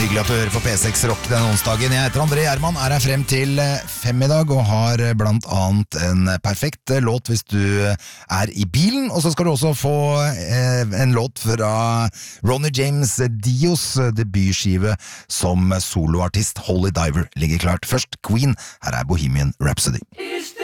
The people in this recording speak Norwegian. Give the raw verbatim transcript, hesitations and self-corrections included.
Hyggelig at du hører på P seks Rock denne onsdagen. Jeg heter André Gjerman, er her frem til fem i dag og har blant annet en perfekt låt hvis du er i bilen. Og så skal du også få en låt fra Ronny James Dios debutskive som soloartist. Holy Diver ligger klart. Først Queen, her er Bohemian Rhapsody.